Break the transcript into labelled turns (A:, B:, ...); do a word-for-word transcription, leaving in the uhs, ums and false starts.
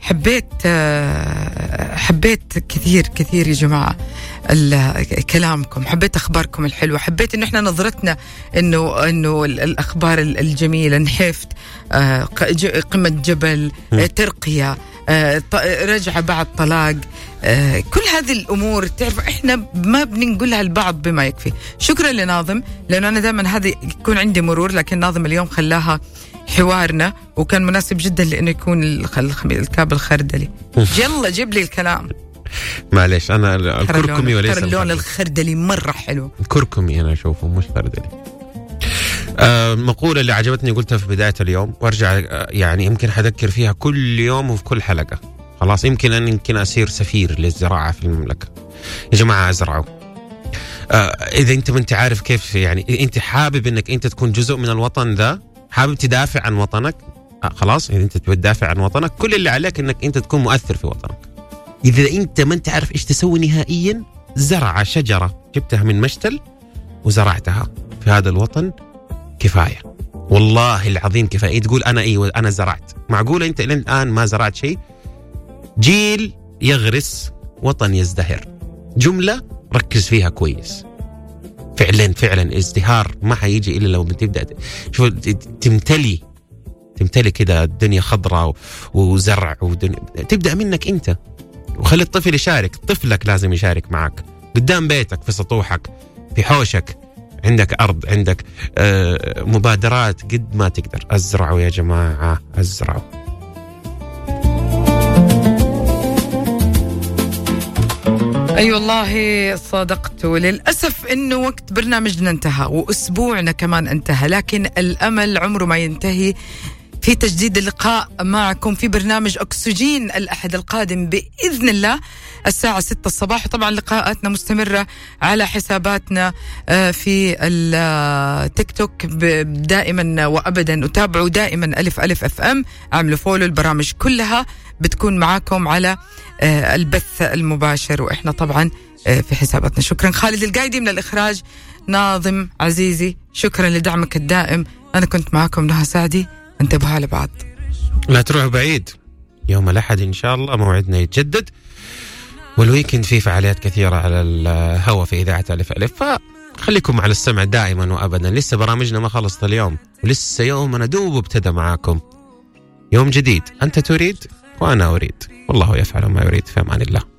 A: حبيت حبيت كثير كثير يا جماعة كلامكم، حبيت أخباركم الحلوة، حبيت إنه إحنا نظرتنا إنه إنه الأخبار الجميلة، نحفت قمة جبل، ترقية، رجعة بعد طلاق، كل هذه الأمور تعرف إحنا ما بنقولها البعض بما يكفي. شكرا لناظم، لأنه أنا دائما هذه يكون عندي مرور، لكن ناظم اليوم خلاها حوارنا وكان مناسب جدا لأنه يكون الكاب الخردلي. يلا جيب لي الكلام.
B: معلش أنا الكركمي وليس
A: ترى اللون الخردلي مرة حلو.
B: الكركمي أنا أشوفه مش خردلي. آه مقولة اللي عجبتني قلتها في بداية اليوم وارجع آه يعني يمكن حذكر فيها كل يوم وفي كل حلقة. خلاص يمكن أن يمكن أصير سفير للزراعة في المملكة. يا جماعة أزرعوا. آه إذا أنت ما أنت عارف كيف، يعني أنت حابب أنك أنت تكون جزء من الوطن ذا، حابب تدافع عن وطنك، آه خلاص إذا أنت تدافع عن وطنك كل اللي عليك أنك أنت تكون مؤثر في وطنك. إذا أنت ما أنت عارف إيش تسوي نهائيا، زرع شجرة جبتها من مشتل وزرعتها في هذا الوطن كفاية، والله العظيم كفاية. تقول أنا إيه أنا زرعت، معقولة أنت إلى الآن ما زرعت شيء؟ جيل يغرس وطن يزدهر، جملة ركز فيها كويس. فعلا فعلا ازدهار ما حيجي إلا لو بتبدأ شوف تمتلي تمتلي كده الدنيا خضراء وزرع ودنيا. تبدأ منك أنت وخلي الطفل يشارك، طفلك لازم يشارك معك قدام بيتك، في سطوحك، في حوشك، عندك أرض، عندك آه مبادرات قد ما تقدر. أزرعوا يا جماعة أزرعوا.
A: أي أيوة والله صادقت، وللأسف إنه وقت برنامجنا انتهى وأسبوعنا كمان انتهى، لكن الأمل عمره ما ينتهي في تجديد اللقاء معكم في برنامج أكسجين الأحد القادم بإذن الله الساعة ستة الصباح. وطبعا لقاءاتنا مستمرة على حساباتنا في التيك توك دائما وأبدا، وتابعوا دائما ألف ألف أف أم، عملوا فولو، البرامج كلها بتكون معاكم على البث المباشر، وإحنا طبعا في حساباتنا. شكرا خالد القايدي من الإخراج، ناظم عزيزي شكرا لدعمك الدائم. أنا كنت معاكم نهى سعدي، انتبهوا على بعض،
B: لا تروح بعيد. يوم الأحد إن شاء الله موعدنا يتجدد، والويكند فيه فعاليات كثيرة على الهواء في إذاعة ألف ألف، فخليكم على السمع دائما وأبدا. لسه برامجنا ما خلصت اليوم، ولسه يوم أنا دوب ابتدى معاكم، يوم جديد. أنت تريد وأنا أريد، والله يفعل ما يريد. في أمان الله.